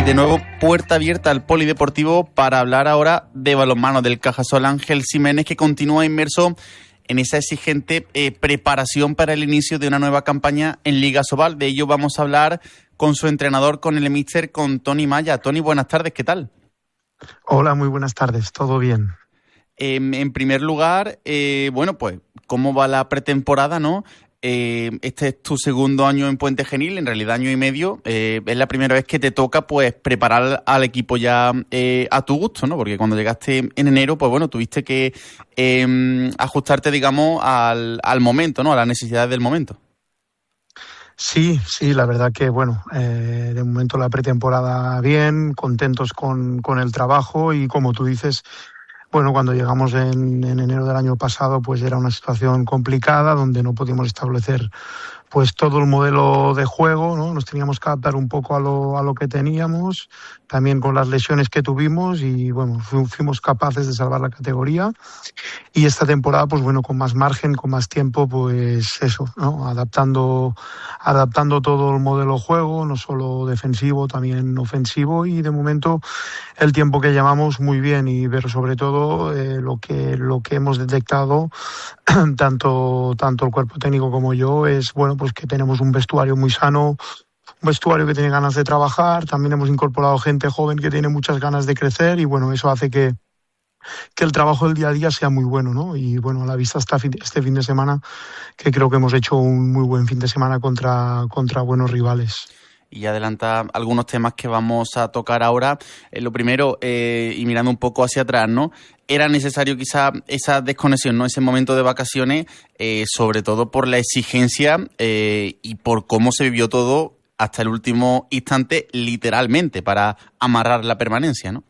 de nuevo puerta abierta al polideportivo para hablar ahora de balonmano del Cajasol Ángel Jiménez, que continúa inmerso en esa exigente preparación para el inicio de una nueva campaña en Liga Sobal. De ello vamos a hablar con su entrenador, con el míster, con Toni Maya. Toni, buenas tardes, ¿qué tal? Hola, muy buenas tardes, todo bien. En primer lugar, pues, ¿cómo va la pretemporada, no? Este es tu segundo año en Puente Genil, en realidad año y medio. Es la primera vez que te toca pues preparar al equipo ya a tu gusto, ¿no? Porque cuando llegaste en enero, pues bueno, tuviste que ajustarte, digamos, al momento, ¿no? A las necesidades del momento. Sí, la verdad que bueno, de momento la pretemporada bien, contentos con el trabajo y como tú dices, bueno, cuando llegamos en enero del año pasado, pues era una situación complicada donde no podíamos establecer pues todo el modelo de juego, ¿no? Nos teníamos que adaptar un poco a lo que teníamos, también con las lesiones que tuvimos y bueno, fuimos capaces de salvar la categoría. Y esta temporada, pues bueno, con más margen, con más tiempo, pues eso, ¿no? Adaptando todo el modelo de juego, no solo defensivo, también ofensivo, y de momento el tiempo que llevamos muy bien, y pero sobre todo lo que hemos detectado tanto el cuerpo técnico como yo es bueno, pues que tenemos un vestuario muy sano, un vestuario que tiene ganas de trabajar. También hemos incorporado gente joven que tiene muchas ganas de crecer y bueno, eso hace que el trabajo del día a día sea muy bueno, ¿no? Y bueno, a la vista está este fin de semana, que creo que hemos hecho un muy buen fin de semana contra buenos rivales. Y adelanta algunos temas que vamos a tocar ahora. Lo primero, y mirando un poco hacia atrás, ¿no? Era necesario quizá esa desconexión, ¿no? Ese momento de vacaciones, sobre todo por la exigencia y por cómo se vivió todo hasta el último instante, literalmente, para amarrar la permanencia, ¿no?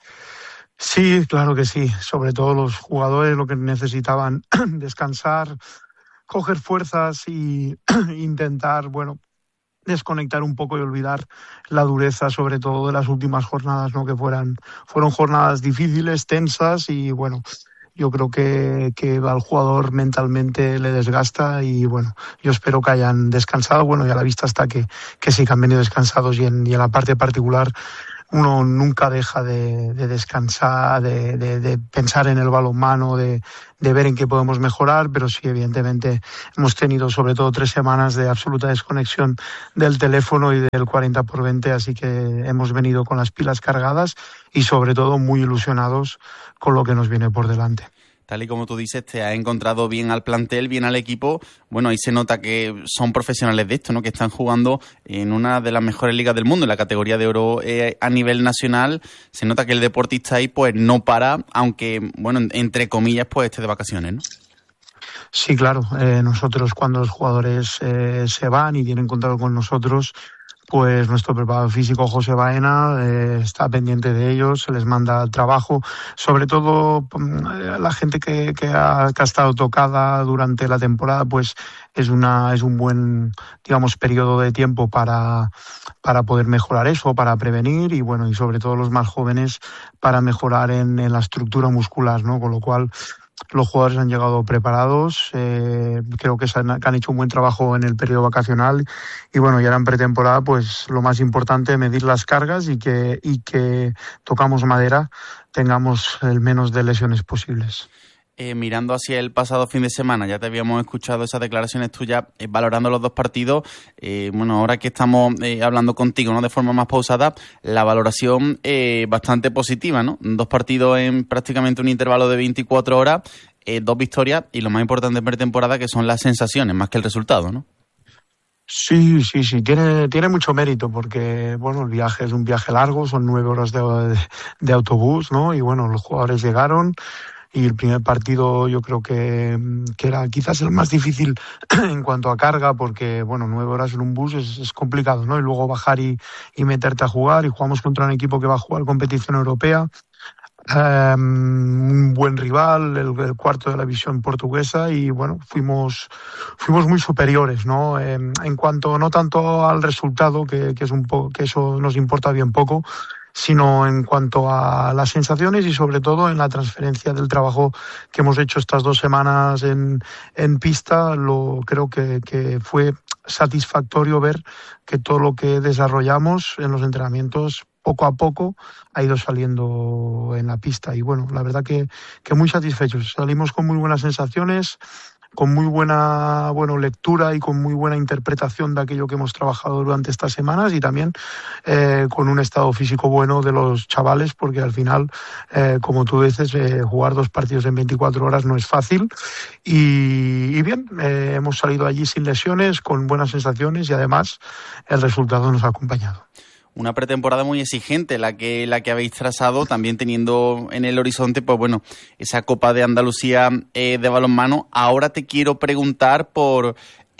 Sí, claro que sí. Sobre todo los jugadores lo que necesitaban descansar, coger fuerzas y intentar, bueno, desconectar un poco y olvidar la dureza, sobre todo de las últimas jornadas, ¿no? Que fueron jornadas difíciles, tensas, y bueno, yo creo que al jugador mentalmente le desgasta y bueno, yo espero que hayan descansado. Bueno, y a la vista está que sí que han venido descansados, y en la parte particular uno nunca deja de descansar, de pensar en el balonmano, de ver en qué podemos mejorar, pero sí, evidentemente hemos tenido sobre todo 3 semanas de absoluta desconexión del teléfono y del 40x20, así que hemos venido con las pilas cargadas y sobre todo muy ilusionados con lo que nos viene por delante. Tal y como tú dices, te has encontrado bien al plantel, bien al equipo. Bueno, ahí se nota que son profesionales de esto, ¿no? Que están jugando en una de las mejores ligas del mundo, en la categoría de oro a nivel nacional. Se nota que el deportista ahí pues no para, aunque, bueno, entre comillas, pues esté de vacaciones, ¿no? Sí, claro. Nosotros, cuando los jugadores se van y tienen contacto con nosotros, pues nuestro preparador físico, José Baena, está pendiente de ellos, se les manda trabajo, sobre todo la gente que ha estado tocada durante la temporada, pues es un buen, digamos, periodo de tiempo para poder mejorar eso, para prevenir, y bueno, y sobre todo los más jóvenes para mejorar en la estructura muscular, ¿no? Con lo cual los jugadores han llegado preparados, creo que han hecho un buen trabajo en el periodo vacacional, y bueno, y ahora en pretemporada pues lo más importante, medir las cargas y que tocamos madera, tengamos el menos de lesiones posibles. Mirando hacia el pasado fin de semana, ya te habíamos escuchado esas declaraciones tuyas valorando los 2 partidos. Bueno, ahora que estamos hablando contigo, ¿no? De forma más pausada, la valoración bastante positiva, ¿no? 2 partidos en prácticamente un intervalo de 24 horas, 2 victorias y lo más importante en pretemporada, que son las sensaciones más que el resultado, ¿no? Sí, tiene mucho mérito porque, bueno, el viaje es un viaje largo, son 9 horas de autobús, ¿no? Y bueno, los jugadores llegaron. Y el primer partido yo creo que era quizás el más difícil en cuanto a carga, porque bueno, 9 horas en un bus es complicado, ¿no? Y luego bajar y meterte a jugar, y jugamos contra un equipo que va a jugar competición europea, un buen rival, el cuarto de la división portuguesa, y bueno, fuimos muy superiores, ¿no? En cuanto no tanto al resultado, que es que eso nos importa bien poco, sino en cuanto a las sensaciones y sobre todo en la transferencia del trabajo que hemos hecho estas 2 semanas en pista. Creo que fue satisfactorio ver que todo lo que desarrollamos en los entrenamientos poco a poco ha ido saliendo en la pista. Y bueno, la verdad que muy satisfechos. Salimos con muy buenas sensaciones, con muy buena lectura y con muy buena interpretación de aquello que hemos trabajado durante estas semanas, y también con un estado físico bueno de los chavales, porque al final, como tú dices, jugar 2 partidos en 24 horas no es fácil. Y bien, hemos salido allí sin lesiones, con buenas sensaciones, y además el resultado nos ha acompañado. Una pretemporada muy exigente la que habéis trazado, también teniendo en el horizonte, pues bueno, esa Copa de Andalucía de balonmano. Ahora te quiero preguntar por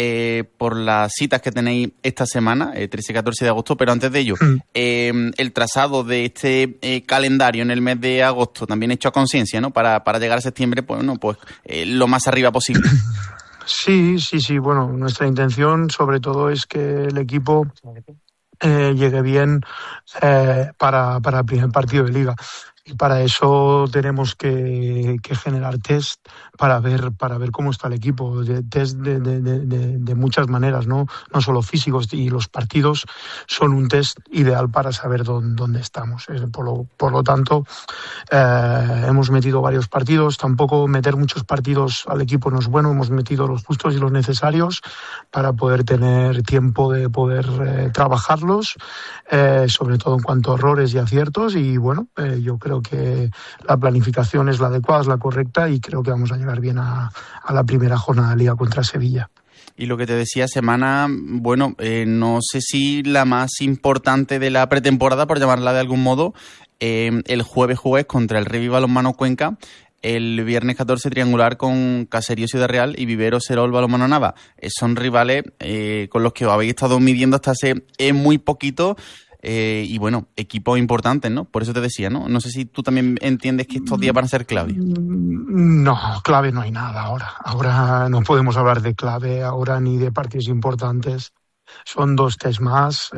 las citas que tenéis esta semana, 13 y 14 de agosto, pero antes de ello, el trazado de este calendario en el mes de agosto, también hecho a conciencia, ¿no? Para llegar a septiembre, pues bueno, pues lo más arriba posible. Sí. Bueno, nuestra intención sobre todo es que el equipo llegue bien para el primer partido de liga, y para eso tenemos que generar test para ver cómo está el equipo, test de muchas maneras, no solo físicos, y los partidos son un test ideal para saber dónde estamos. Por lo tanto, hemos metido varios partidos. Tampoco meter muchos partidos al equipo no es bueno, hemos metido los justos y los necesarios para poder tener tiempo de poder trabajarlos, sobre todo en cuanto a errores y aciertos. Y bueno, yo creo que la planificación es la adecuada, es la correcta, y creo que vamos a llegar bien a la primera jornada de liga contra Sevilla. Y lo que te decía, semana, bueno, no sé si la más importante de la pretemporada, por llamarla de algún modo. El jueves jugué contra el Revi Balonmano Cuenca, el viernes 14 triangular con Caserío Ciudad Real y Vivero Serol Balonmano Nava. Son rivales con los que os habéis estado midiendo hasta hace muy poquito. Y bueno, equipos importantes, ¿no? Por eso te decía, ¿no? No sé si tú también entiendes que estos días van a ser clave. No, clave no hay nada ahora. Ahora no podemos hablar de clave, ahora ni de partidos importantes. Son 2 test más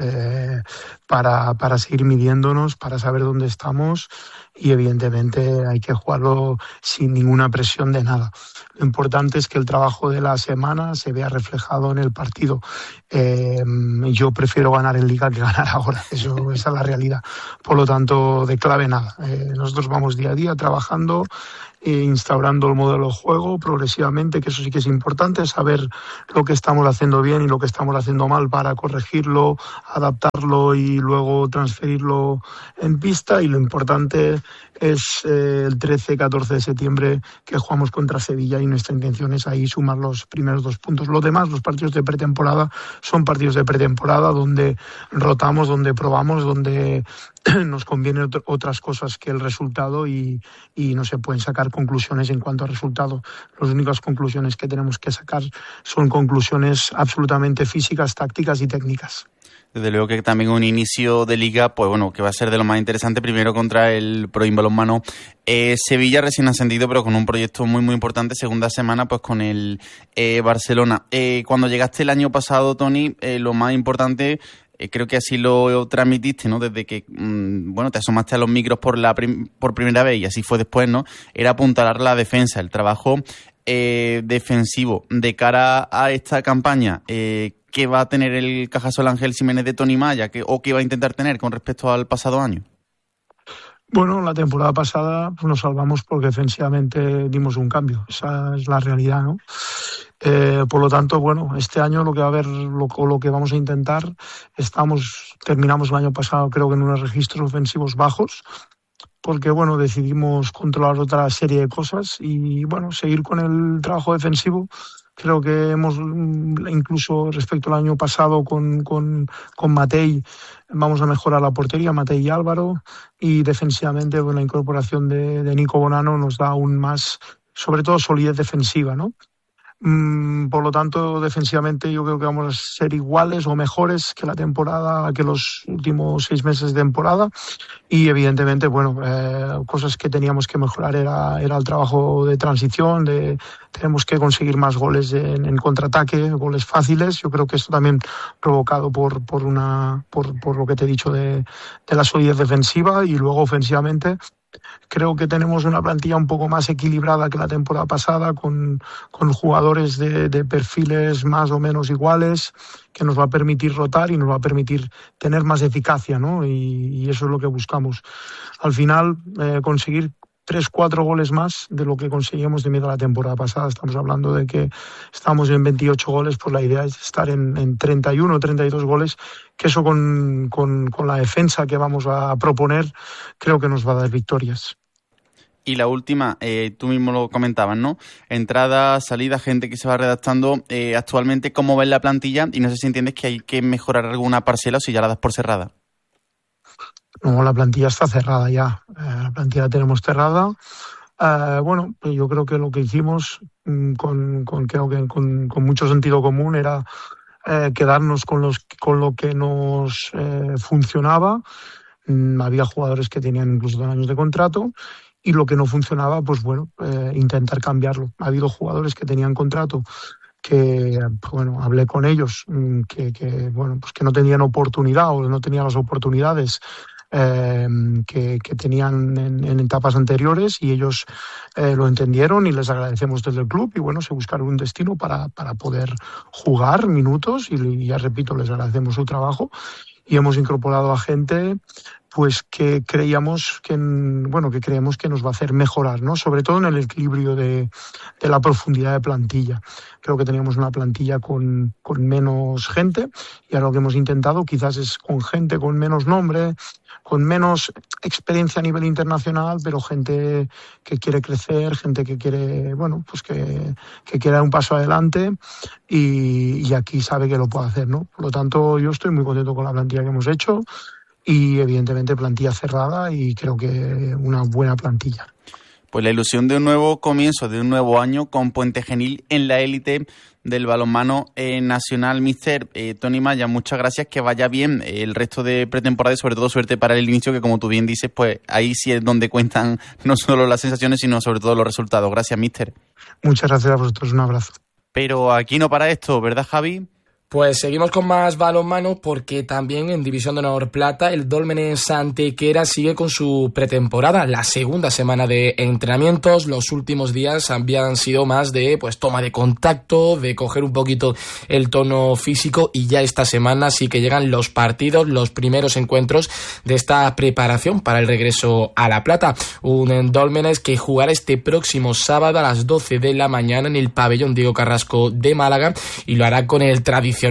para seguir midiéndonos, para saber dónde estamos, y evidentemente hay que jugarlo sin ninguna presión de nada. Lo importante es que el trabajo de la semana se vea reflejado en el partido. Yo prefiero ganar en Liga que ganar ahora, esa es la realidad. Por lo tanto, de clave nada. Nosotros vamos día a día trabajando, instaurando el modelo de juego progresivamente, que eso sí que es importante, saber lo que estamos haciendo bien y lo que estamos haciendo mal para corregirlo, adaptarlo y luego transferirlo en pista. Y lo importante es el 13-14 de septiembre, que jugamos contra Sevilla, y nuestra intención es ahí sumar los primeros 2 puntos. Lo demás, los partidos de pretemporada, son partidos de pretemporada donde rotamos, donde probamos, donde nos convienen otras cosas que el resultado, y no se pueden sacar conclusiones en cuanto al resultado. Las únicas conclusiones que tenemos que sacar son conclusiones absolutamente físicas, tácticas y técnicas. Desde luego que también un inicio de liga, pues bueno, que va a ser de lo más interesante, primero contra el Proin Balonmano Sevilla, recién ascendido, pero con un proyecto muy muy importante. Segunda semana, pues con el Barcelona. Cuando llegaste el año pasado, Toni, lo más importante, creo que así lo transmitiste, ¿no? Desde que, te asomaste a los micros por primera vez, y así fue después, ¿no? Era apuntalar la defensa, el trabajo defensivo. De cara a esta campaña, ¿qué va a tener el Cajasol Ángel Jiménez de Toni Maya, o qué va a intentar tener con respecto al pasado año? Bueno, la temporada pasada nos salvamos porque defensivamente dimos un cambio. Esa es la realidad, ¿no? Por lo tanto, bueno, este año lo que va a haber, lo que vamos a intentar, terminamos el año pasado creo que en unos registros ofensivos bajos, porque bueno, decidimos controlar otra serie de cosas y bueno, seguir con el trabajo defensivo. Creo que hemos, incluso respecto al año pasado con Matei, vamos a mejorar la portería, Matei y Álvaro, y defensivamente la incorporación de Nico Bonano nos da aún más, sobre todo solidez defensiva, ¿no? Por lo tanto, defensivamente yo creo que vamos a ser iguales o mejores que que los últimos 6 meses de temporada, y evidentemente, cosas que teníamos que mejorar era el trabajo de transición, tenemos que conseguir más goles en contraataque, goles fáciles. Yo creo que esto también provocado por lo que te he dicho de la solidez defensiva, y luego ofensivamente Creo que tenemos una plantilla un poco más equilibrada que la temporada pasada, con jugadores de perfiles más o menos iguales, que nos va a permitir rotar y nos va a permitir tener más eficacia, ¿no? Y eso es lo que buscamos. Al final, conseguir 3-4 goles más de lo que conseguimos de media la temporada pasada. Estamos hablando de que estamos en 28 goles, pues la idea es estar en 31 o 32 goles, que eso con la defensa que vamos a proponer creo que nos va a dar victorias. Y la última, tú mismo lo comentabas, ¿no? Entrada, salida, gente que se va redactando. Actualmente, ¿cómo ves la plantilla? Y no sé si entiendes que hay que mejorar alguna parcela o si ya la das por cerrada. No, la plantilla está cerrada ya. La plantilla la tenemos cerrada. Bueno, pues yo creo que lo que hicimos con mucho sentido común era quedarnos con lo que nos funcionaba. Había jugadores que tenían incluso 2 años de contrato. Y lo que no funcionaba, pues bueno, intentar cambiarlo. Ha habido jugadores que tenían contrato que, bueno, hablé con ellos, que no tenían oportunidad o no tenían las oportunidades que tenían en etapas anteriores, y ellos lo entendieron y les agradecemos desde el club, y bueno, se buscaron un destino para poder jugar minutos, y ya repito, les agradecemos su trabajo, y hemos incorporado a gente pues que creemos que nos va a hacer mejorar, ¿no? Sobre todo en el equilibrio de la profundidad de plantilla. Creo que teníamos una plantilla con menos gente, y ahora lo que hemos intentado quizás es con gente con menos nombre, con menos experiencia a nivel internacional, pero gente que quiere crecer, gente que quiere, bueno, pues que quiere dar un paso adelante, y aquí sabe que lo puede hacer, ¿no? Por lo tanto, yo estoy muy contento con la plantilla que hemos hecho. Y evidentemente plantilla cerrada, y creo que una buena plantilla. Pues la ilusión de un nuevo comienzo, de un nuevo año con Puente Genil en la élite del balonmano nacional. Míster Tony Maya, muchas gracias, que vaya bien el resto de pretemporada y sobre todo suerte para el inicio, que como tú bien dices, pues ahí sí es donde cuentan no solo las sensaciones, sino sobre todo los resultados. Gracias, míster. Muchas gracias a vosotros, un abrazo. Pero aquí no para esto, ¿verdad, Javi? Pues seguimos con más balonmano, porque también en División de Honor Plata el Dólmenes Antequera sigue con su pretemporada. La segunda semana de entrenamientos, los últimos días habían sido más de toma de contacto, de coger un poquito el tono físico, y ya esta semana sí que llegan los partidos, los primeros encuentros de esta preparación para el regreso a La Plata. Un Dólmenes que jugará este próximo sábado a las 12 de la mañana en el pabellón Diego Carrasco de Málaga, y lo hará con el tradicional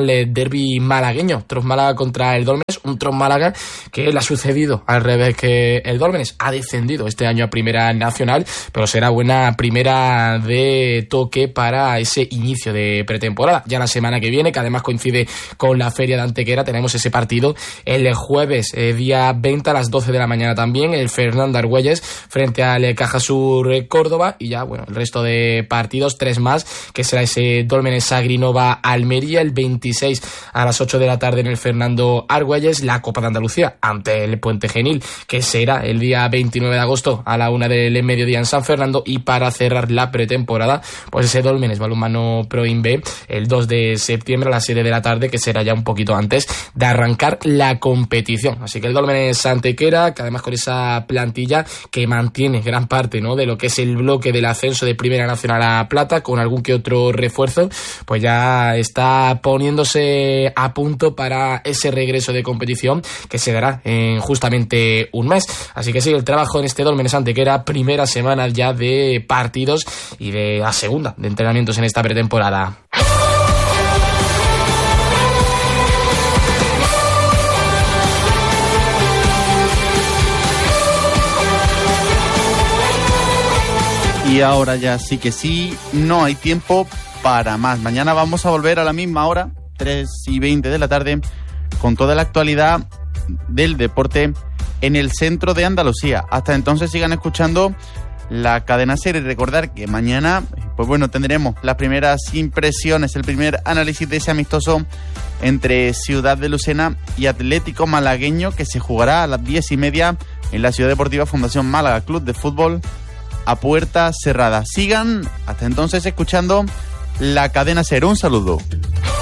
derbi malagueño, Tros Málaga contra el Dólmenes, un Tros Málaga que le ha sucedido al revés que el Dólmenes. Ha descendido este año a Primera Nacional, pero será buena primera de toque para ese inicio de pretemporada. Ya la semana que viene, que además coincide con la Feria de Antequera, tenemos ese partido el jueves, día 20 a las 12 de la mañana también, el Fernando Argüelles frente al Cajasur Córdoba, y ya, bueno, el resto de partidos, 3 más, que será ese Dólmenes Agrinova Almería, el 26 a las 8 de la tarde en el Fernando Argüelles, la Copa de Andalucía ante el Puente Genil, que será el día 29 de agosto a la 1 del mediodía en San Fernando, y para cerrar la pretemporada, pues ese Dólmenes Balonmano Pro Inb el 2 de septiembre a las 7 de la tarde, que será ya un poquito antes de arrancar la competición. Así que el Dólmenes Antequera, que además con esa plantilla que mantiene gran parte, ¿no?, de lo que es el bloque del ascenso de Primera Nacional a Plata, con algún que otro refuerzo, pues ya está poniéndose a punto para ese regreso de competición que se dará en justamente un mes. Así que sigue el trabajo en este Dólmenes Antequera, primera semana ya de partidos y de la segunda de entrenamientos en esta pretemporada. Y ahora ya sí que sí, no hay tiempo para más. Mañana vamos a volver a la misma hora, 3:20 de la tarde, con toda la actualidad del deporte en el centro de Andalucía. Hasta entonces sigan escuchando la cadena SER, y recordar que mañana, pues bueno, tendremos las primeras impresiones, el primer análisis de ese amistoso entre Ciudad de Lucena y Atlético Malagueño, que se jugará a las 10:30 en la Ciudad Deportiva Fundación Málaga Club de Fútbol, a puerta cerrada. Sigan hasta entonces escuchando la cadena SER. Un saludo.